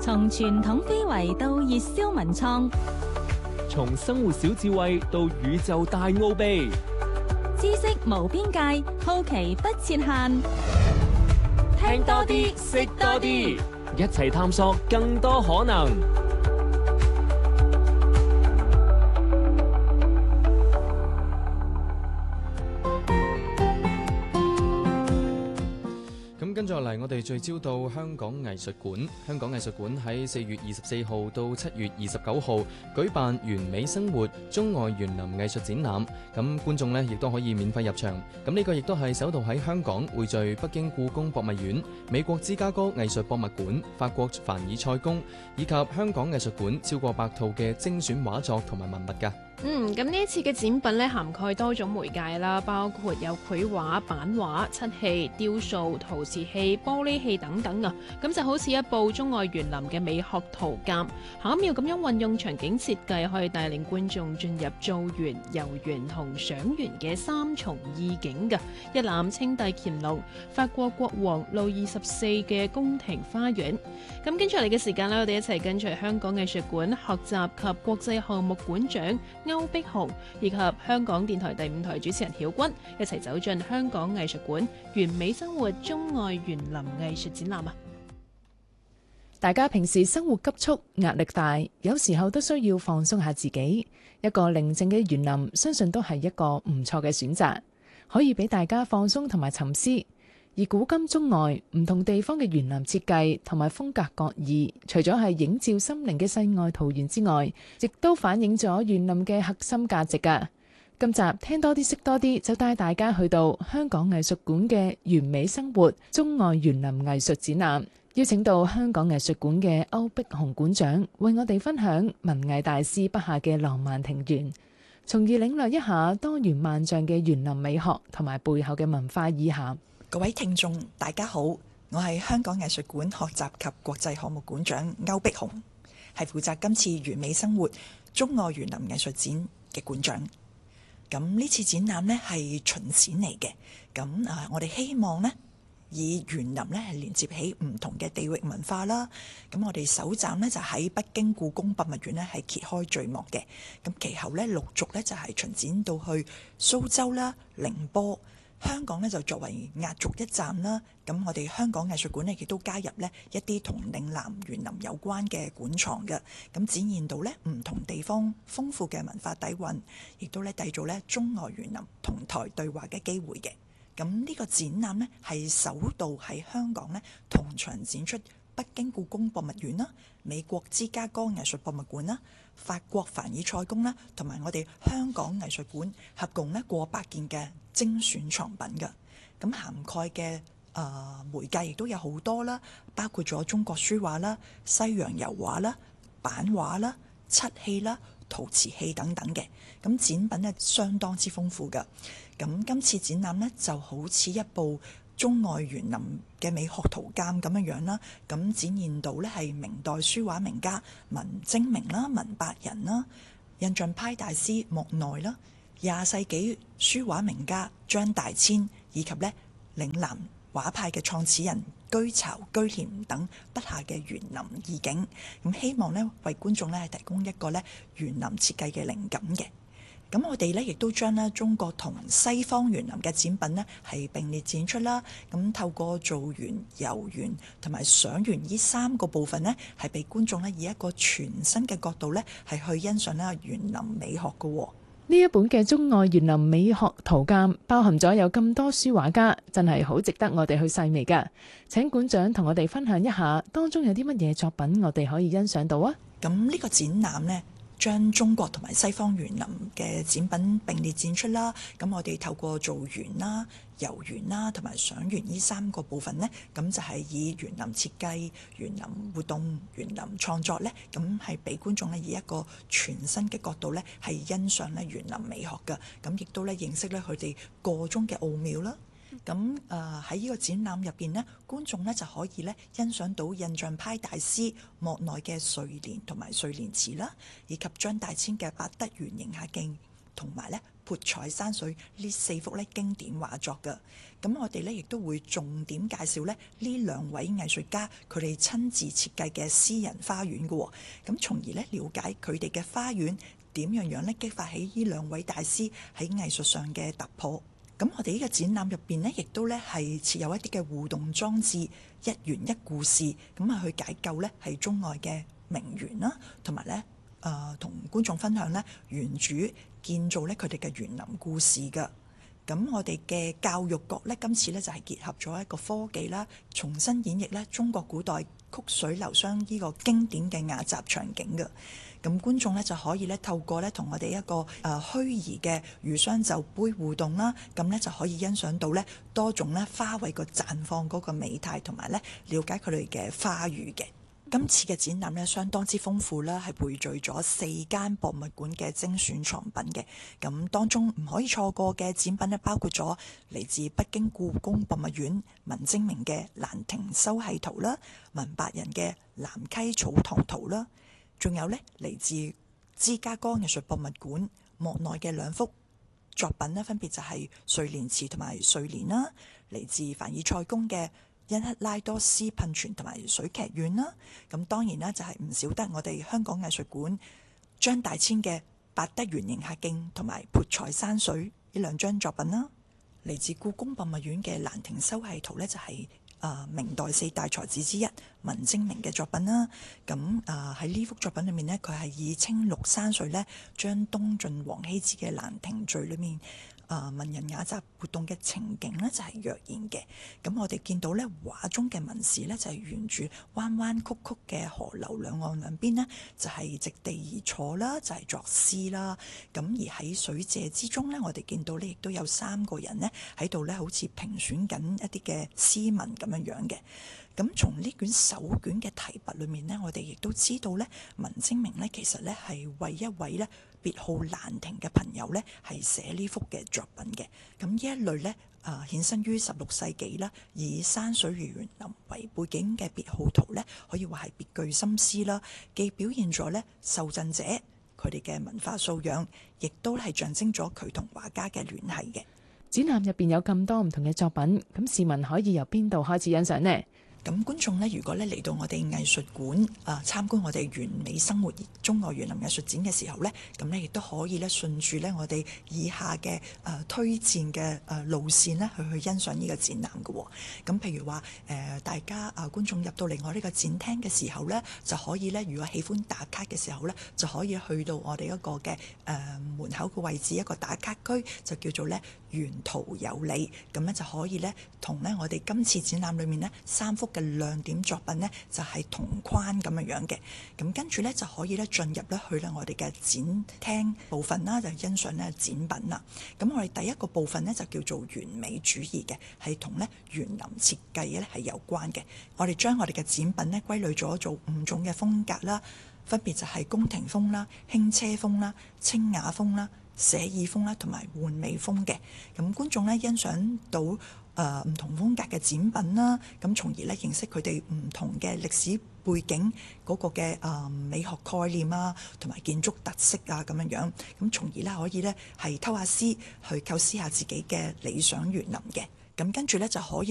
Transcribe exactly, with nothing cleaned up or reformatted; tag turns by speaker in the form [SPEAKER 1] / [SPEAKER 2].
[SPEAKER 1] 從傳統非遺到熱銷文創，
[SPEAKER 2] 從生活小智慧到宇宙大奧秘，
[SPEAKER 1] 知識無邊界，好奇不設限。
[SPEAKER 2] 聽多啲，識多啲，一齊探索更多可能。
[SPEAKER 3] 跟住落嚟，我哋聚焦到香港藝術館。香港藝術館喺四月二十四號到七月二十九號舉辦完美生活中外園林藝術展覽，咁觀眾呢亦都可以免費入場。咁呢個亦都係首度喺香港匯聚北京故宮博物院、美國芝加哥藝術博物館、法國凡爾賽宮以及香港藝術館超過百套嘅精選畫作同埋文物㗎。
[SPEAKER 4] 嗯，咁呢一次嘅展品咧涵蓋多種媒介啦，包括有繪畫、版畫、漆器、雕塑、陶瓷器、玻璃器等等啊。咁就好似一部中外園林嘅美學圖鑑，巧妙咁樣運用場景設計，可以帶領觀眾進入造園、遊園同賞園嘅三重意境嘅，一覽清帝乾隆、法國國王路易十四嘅宮廷花園。咁跟住嚟嘅時間咧，我哋一齊跟隨香港藝術館學習及國際項目館長歐碧紅以及香港電台第五台主持人曉君一齊走進香港藝術館完美生活中外園林藝術展覽啊！
[SPEAKER 5] 大家平時生活急促、壓力大，有時候都需要放鬆下自己。一個寧靜嘅園林，相信都係一個唔錯嘅選擇，可以俾大家放鬆同埋沉思。而古今中外唔同地方嘅園林設計同埋風格各異，除咗係映照心靈嘅世外桃源之外，亦都反映咗園林嘅核心價值㗎。今集聽多啲識多啲，就帶大家去到香港藝術館嘅完美生活中外園林藝術展覽，邀請到香港藝術館嘅歐碧紅館長為我哋分享文藝大師筆下嘅浪漫庭園，從而領略一下多元萬象嘅園林美學同埋背後嘅文化意涵。
[SPEAKER 6] 各位聽眾大家好，我係香港藝術館學習及國際項目館長歐碧紅，係負責今次完美生活中外園林藝術展嘅館長。咁呢次展覽呢係巡展嚟嘅，咁啊我哋希望呢以園林呢係連接起唔同嘅地域文化啦。咁我哋首站呢就喺北京故宮博物院呢係揭開序幕嘅，咁其後呢陸續呢就係巡展到去蘇州啦、寧波。香港咧就作為壓軸一站啦，咁我哋香港藝術館咧亦都加入咧一啲同嶺南園林有關嘅館藏嘅，咁展現到咧唔同地方豐富嘅文化底蘊，亦都咧締造咧中外園林同台對話嘅機會嘅。咁呢個展覽呢係首度喺香港咧同場展出北京故宮博物院啦、美國芝加哥藝術博物館啦、法國凡爾賽宮啦，同埋我哋香港藝術館合共咧過百件嘅精選藏品嘅。咁涵蓋嘅誒媒介亦都有好多啦，包括咗中國書畫啦、西洋油畫啦、版畫啦、漆器啦、陶瓷器等等嘅。咁展品咧相當之豐富嘅。咁今次展覽呢就好似一部中外園林嘅美學圖鑑咁樣樣啦，咁展現到呢係明代書畫名家文徵明啦、文白仁啦、印象派大師莫奈啦、廿世紀書畫名家張大千，以及呢嶺南畫派嘅創始人居巢、居廉等筆下嘅園林意境，咁希望呢為觀眾呢係提供一個呢園林設計嘅靈感嘅。咁我哋咧亦都將咧中國同西方園林嘅展品呢係並列展出啦。咁透過造園、遊園同埋賞園呢三個部分呢，係俾觀眾咧以一個全新嘅角度咧係去欣賞咧園林美學嘅。
[SPEAKER 5] 呢一本嘅中外園林美學圖鑑包含咗有咁多書畫家，真係好值得我哋去細味㗎。請館長同我哋分享一下當中有啲乜嘢作品我哋可以欣賞到啊？
[SPEAKER 6] 咁呢個展覽呢，將中國同埋西方園林嘅展品並列展出啦。咁我哋透過造園啦、遊園啦同埋賞園呢三個部分呢，咁就係以園林設計、園林活動、園林創作呢，咁係俾觀眾呢以一個全新嘅角度呢，係欣賞呢園林美學嘅。咁亦都呢認識呢佢哋個中嘅奧妙啦。咁誒喺呢個展覽入邊呢，觀眾呢就可以呢欣賞到印象派大師莫奈嘅睡蓮同埋睡蓮池啦，以及張大千嘅百德園形下嘅同埋咧潑彩山水呢四幅咧經典畫作嘅。咁我哋咧亦都會重點介紹咧呢兩位藝術家佢哋親自設計嘅私人花園嘅。咁從而咧了解佢哋嘅花園點樣樣咧激發起呢兩位大師喺藝術上嘅突破。咁我哋呢個展覽入邊呢，亦都咧係設有一啲嘅互動裝置，一園一故事，咁啊去解構咧係中外嘅名園啦，同埋咧誒同觀眾分享咧園主建造咧佢哋嘅園林故事㗎。咁我哋嘅教育局咧今次咧就係結合咗一個科技啦，重新演繹咧中國古代曲水流觴呢個經典嘅雅集場景嘅。咁觀眾咧就可以咧透過咧同我哋一個誒虛擬嘅魚箱酒杯互動啦，咁咧就可以欣賞到咧多種咧花卉個綻放嗰個美態，同埋咧了解佢哋嘅花語嘅。今次嘅展覽咧相當之豐富啦，係匯聚咗四間博物館嘅精選藏品嘅。咁當中唔可以錯過嘅展品咧，包括咗嚟自北京故宮博物院文徵明嘅蘭亭修繫圖啦，文白仁嘅南溪草堂圖啦。仲有咧嚟自芝加哥藝術博物館莫內嘅兩幅作品呢，分別就係睡蓮池同埋睡蓮啦，嚟自凡爾賽宮嘅因克拉多斯噴泉同埋水劇院啦。咁當然啦，就係唔少得我哋香港藝術館張大千嘅百德圓形客徑同埋潑彩山水呢兩張作品啦。嚟自故宮博物院嘅蘭亭修繫圖呢，就係、是。啊，明代四大才子之一文徵明嘅作品啦，咁啊喺呢幅作品裏面呢，佢係以青綠山水呢，將東晉王羲之嘅蘭亭序裏面啊文人雅集活動嘅情景呢，就係躍現嘅。咁我哋見到呢畫中嘅文士呢，就係沿住彎彎曲曲嘅河流兩岸兩邊呢，就係席地而坐啦，就係作詩啦。咁而喺水榭之中呢，我哋見到呢亦都有三個人呢喺度呢，好似評選緊一啲嘅詩文咁樣樣嘅。咁從呢卷手卷嘅題跋裏面呢，我哋亦都知道呢文徵明呢其實呢係為一位呢別號蘭亭嘅朋友呢係寫呢幅嘅作品嘅。咁呢一類呢啊衍生於十六世紀啦，以山水與園林為背景嘅別號圖呢，可以話係別具心思啦，既表現咗呢受贈者佢哋嘅文化素養，亦都係象徵咗佢同畫家嘅聯繫嘅。
[SPEAKER 5] 展覽入邊有咁多唔同嘅作品，咁市民可以由邊度開始欣賞呢？
[SPEAKER 6] 咁觀眾呢，如果咧嚟到我哋藝術館啊參觀我哋園美生活中外園林藝術展嘅時候呢，咁呢亦都可以咧順住咧我哋以下嘅誒、呃、推薦嘅誒路線呢去去欣賞呢個展覽嘅。咁譬如話誒、呃、大家啊、呃、觀眾入到嚟我呢個展廳嘅時候呢，就可以咧如果喜歡打卡嘅時候呢，就可以去到我哋一個嘅誒、呃、門口嘅位置一個打卡區，就叫做咧沿途有你。咁呢就可以咧同咧我哋今次展覽裏面呢三幅嘅亮點作品呢，就係同框咁樣樣嘅。咁跟住呢，就可以咧進入咧去咧我哋嘅展廳部分啦，就欣賞咧展品啦。咁我哋第一個部分呢，就叫做園美主義嘅，係同咧園林設計咧係有關嘅。我哋將我哋嘅展品呢，歸類咗做五種嘅風格啦，分別就係宮廷風啦、輕奢風啦、清雅風啦、寫意風啦同埋玩味風嘅。咁觀眾咧欣賞到誒唔、呃、同風格嘅展品啦，咁從而咧認識佢哋唔同嘅歷史背景嗰個嘅誒、呃、美學概念啊，同埋建築特色啊咁樣樣，咁從而咧可以咧係偷下師去構思下自己嘅理想園林嘅。咁跟住咧就可以